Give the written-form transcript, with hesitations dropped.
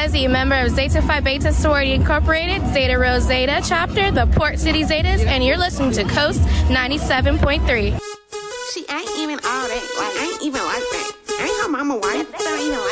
Desi, a member of Zeta Phi Beta Sorority Incorporated, Zeta Rho Zeta Chapter, the Port City Zetas, and you're listening to Coast 97.3. She ain't even all that. Like, ain't even like that. Ain't her mama white. Don't even like